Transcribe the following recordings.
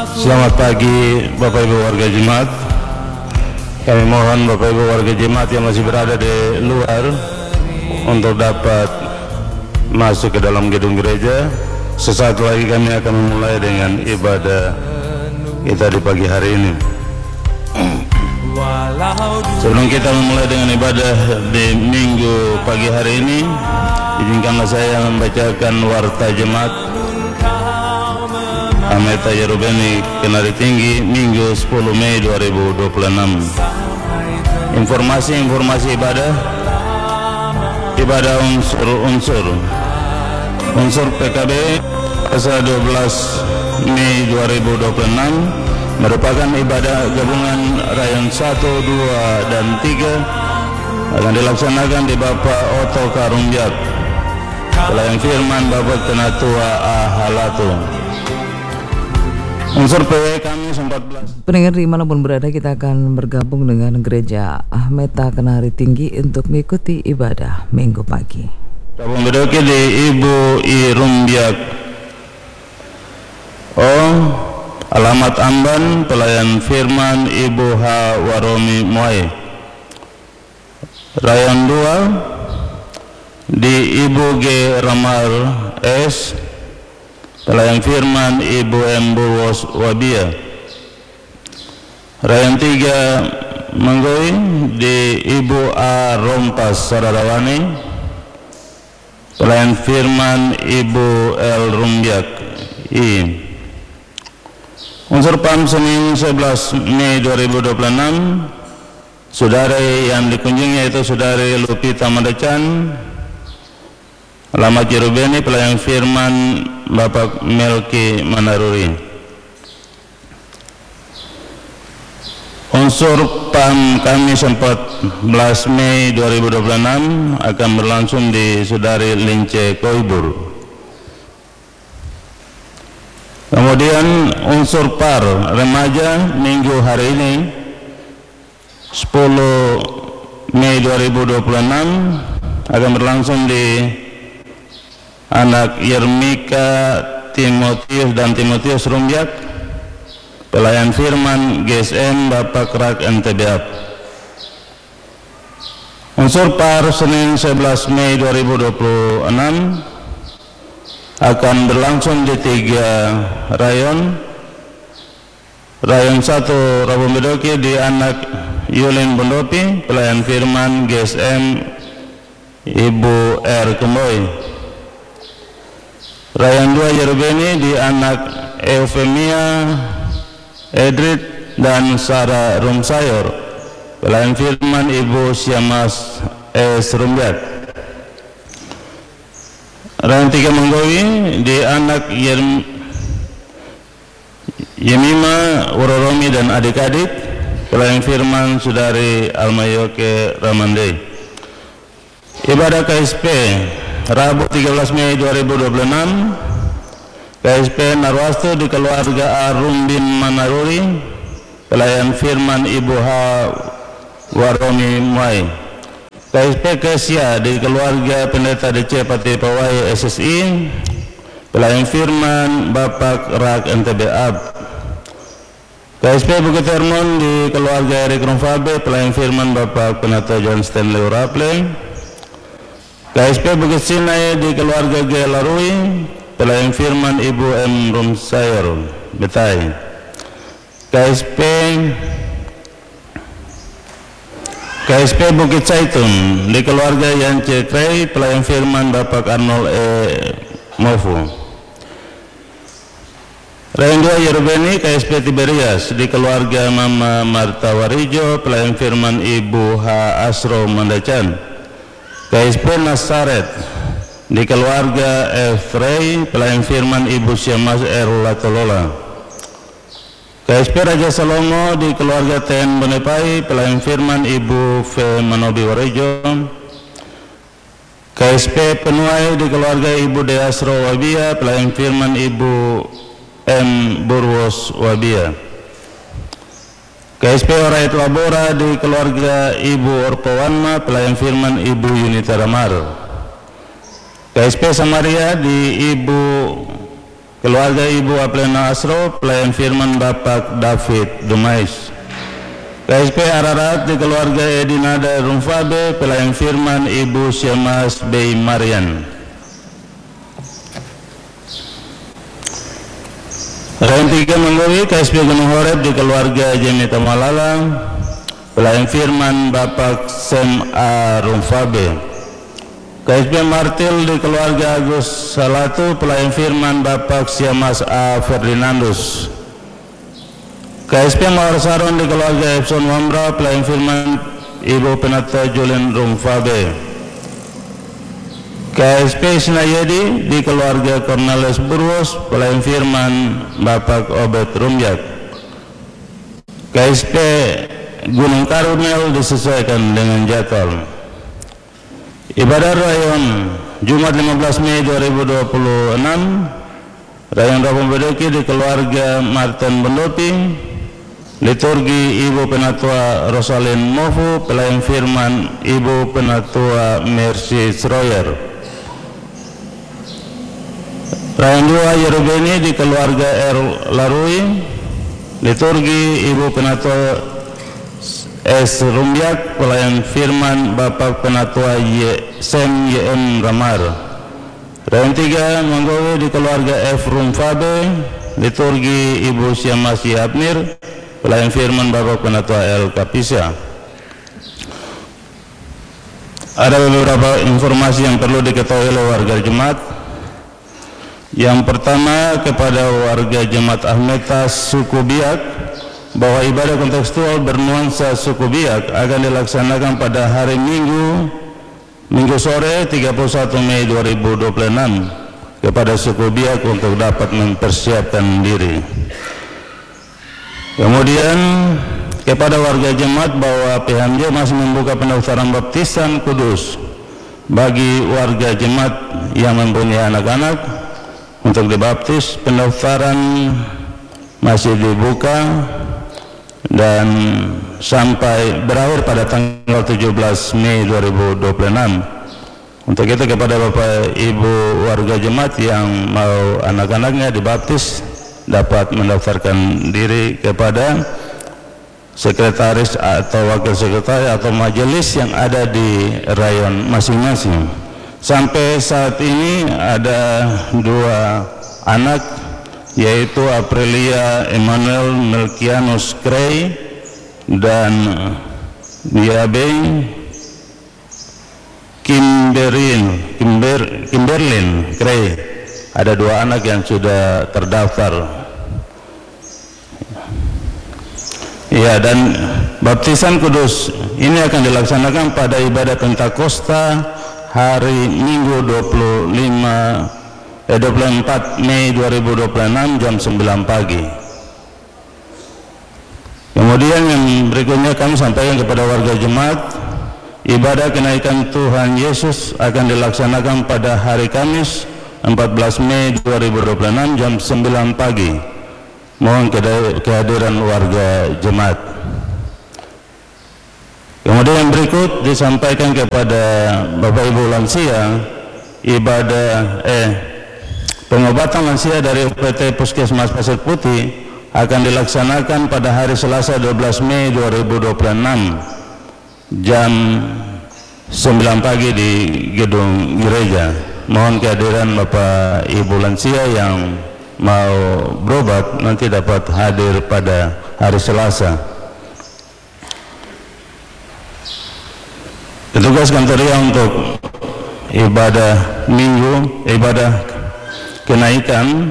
Selamat pagi Bapak Ibu warga jemaat. Kami mohon Bapak Ibu warga jemaat yang masih berada di luar untuk dapat masuk ke dalam gedung gereja. Sesaat lagi kami akan memulai dengan ibadah kita di pagi hari ini. Sebelum kita memulai dengan ibadah di minggu pagi hari ini, izinkanlah saya membacakan warta jemaat Ahmeta Yerubeni Kenari Tinggi Minggu 10 Mei 2026. Informasi ibadah unsur PKB pasal 12 Mei 2026 merupakan ibadah gabungan rayon 1, 2, dan 3 akan dilaksanakan di Bapak Oto Karumbiak, pelayan firman Bapak Tenatua Ahalatu. Unsur PW Kamis 14. Pendengar dimanapun berada, kita akan bergabung dengan Gereja Ahmeta Kenari Tinggi untuk mengikuti ibadah minggu pagi. Rabun bedoki di Ibu I Rumbiak. Alamat Amban, pelayan firman Ibu H Waromi Moai. Rayon 2 di Ibu G Ramar S, pelayan firman Ibu M Burwos Wabia. Rayon 3 Menggoi di Ibu A Rompas Sararawani, pelayan firman Ibu L Rumbiak I. Unsur PAM Senin 11 Mei 2026, saudari yang dikunjungi yaitu saudari Lupita Madecan, alamat Yerubeni, pelayan firman Bapak Melki Manaruri. Unsur PAM Kamis 14 Mei 2026 akan berlangsung di saudari Lince Koibur. Kemudian unsur PAR remaja minggu hari ini 10 Mei 2026 akan berlangsung di anak Yermika Timotius dan Timotius Rumbiak, pelayan firman GSM Bapak Rak NTBAP. Unsur PAR Senin 11 Mei 2026 akan berlangsung di 3 rayon. Rayon 1 Rabun Bedoki di anak Yulin Bondopi, pelayan firman GSM Ibu R Kemboy. Rayon 2 Yerubeni di anak Eufemia Edrit dan Sarah Rumsayor, pelayan firman Ibu Syamas S Rumbiak. Rayon 3 Menggowi di anak Yemima Uroromi dan adik-adik, pelayan firman saudari Almayoke Ramande. Ibadah KSP Rabu 13 Mei 2026, KSP Narwastu di keluarga Arumbin Manaruri, pelayan firman Ibu H Waromi Muai. KSP Kesia di keluarga Pendeta DC Pati Pawai SSI, pelayan firman Bapak Rak NTBAP. KSP Bukit Hermon di keluarga Erik Rumfabe, pelayan firman Bapak Penata John Stanley Uraple. KSP Bukit Sinai di keluarga G Larui, pelayan firman Ibu M Rumsayor Betai. KSP Bukit Zaitun di keluarga Yance Krei, pelayan firman Bapak Arnold E Mofu. Rayon 2 Yerubeni KSP Tiberias di keluarga Mama Marta Warijo, pelayan firman Ibu H Asro Mandacan. KSP Nasaret di keluarga F Rey, pelayan firman Ibu Syamas R Latolola. KSP Raja Salomo di keluarga Ten Bonepai, pelayan firman Ibu V Manobi Warejo. KSP Penuai di keluarga Ibu Deasro Wabia, pelayan firman Ibu M Burwos Wabia. KSP Orait Labora di keluarga Ibu Orpowanma, pelayan firman Ibu Yunita Ramar. KSP Samaria di Ibu keluarga Ibu Aplena Asro, pelayan firman Bapak David Dumais. KSP Ararat di keluarga Edinada Rumfabe, pelayan firman Ibu Syamas B. Marian. Rayon 3 Menggawi, KSP Gunung Horeb di keluarga Jemita Malala, pelayan firman Bapak Sem A. Rumfabe. KSP Martil di keluarga Agus Salatu, pelayan firman Bapak Siamas A. Ferdinandus. KSP Mawar Saron di keluarga Epson Wamra, pelayan firman Ibu Penata Julin Rumfabe. KSP Sinayedi di keluarga Cornelis Burwos, pelayan firman Bapak Obed Rumjak. KSP Gunung Karumel disesuaikan dengan jadwal. Ibadah Rayon Jumat 15 Mei 2026, Rayon Rabung Bedoki di keluarga Martin Bendopi, liturgi Ibu Penatua Rosalin Mofu, pelayan firman Ibu Penatua Mercy Schroyer. Rayon 2 Yerubeni di keluarga R. Larui, liturgi Ibu Penatua S. Rumbiak, pelayan firman Bapak Penatua Sem Y.M. Ramar. Rayon 3 Manggawi di keluarga F. Rumfabe, liturgi Ibu Syamas Y. Abnir, pelayan firman Bapak Penatua L. Kapisa. Ada beberapa informasi yang perlu diketahui oleh warga jemaat. Yang pertama, kepada warga jemaat Ahmetas suku Biak, bahwa ibadah kontekstual bernuansa suku Biak akan dilaksanakan pada hari Minggu sore 31 Mei 2026 kepada suku Biak untuk dapat mempersiapkan diri. Kemudian kepada warga jemaat bahwa PHMJ masih membuka pendaftaran baptisan kudus bagi warga jemaat yang mempunyai anak-anak untuk dibaptis. Pendaftaran masih dibuka dan sampai berakhir pada tanggal 17 Mei 2026. Untuk itu kepada Bapak Ibu warga jemaat yang mau anak-anaknya dibaptis dapat mendaftarkan diri kepada sekretaris atau wakil sekretaris atau majelis yang ada di rayon masing-masing. Sampai saat ini ada 2 anak, yaitu Aprilia Emmanuel Melkianus Krey dan Diabe Kimberlin Krey. Ada 2 anak yang sudah terdaftar. Ya, dan baptisan kudus ini akan dilaksanakan pada ibadah Pentakosta hari Minggu 24 Mei 2026 jam 9 pagi. Kemudian yang berikutnya kami sampaikan kepada warga jemaat, ibadah kenaikan Tuhan Yesus akan dilaksanakan pada hari Kamis 14 Mei 2026 jam 9 pagi. Mohon kehadiran warga jemaat. Kemudian yang berikut disampaikan kepada Bapak Ibu lansia, ibadah pengobatan lansia dari PT Puskesmas Pasir Putih akan dilaksanakan pada hari Selasa 12 Mei 2026 jam 9 pagi di gedung gereja. Mohon kehadiran Bapak Ibu lansia yang mau berobat nanti dapat hadir pada hari Selasa. Petugas kantoria untuk ibadah minggu, ibadah kenaikan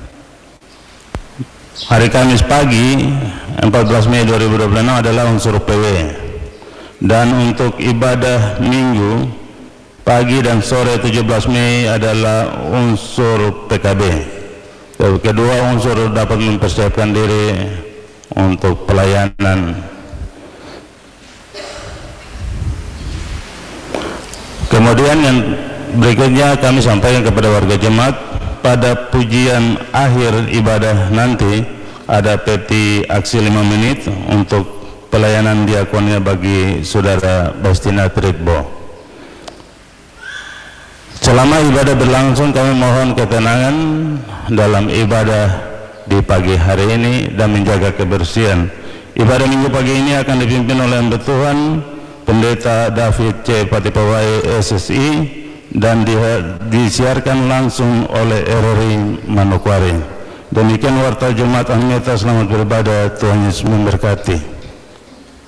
hari Kamis pagi 14 Mei 2026 adalah unsur PW, dan untuk ibadah minggu pagi dan sore 17 Mei adalah unsur PKB. Kedua unsur dapat mempersiapkan diri untuk pelayanan. Kemudian yang berikutnya kami sampaikan kepada warga jemaat, pada pujian akhir ibadah nanti ada peti aksi 5 menit untuk pelayanan diakonnya bagi Saudara Bastina Tritbo. Selama ibadah berlangsung, kami mohon ketenangan dalam ibadah di pagi hari ini dan menjaga kebersihan. Ibadah minggu pagi ini akan dipimpin oleh hamba Tuhan Pendeta David C. Patipawai SSI dan disiarkan langsung oleh RRI Manokwari. Demikian warta Jumat Ahmeta, selamat beribadah, Tuhan Yesus memberkati.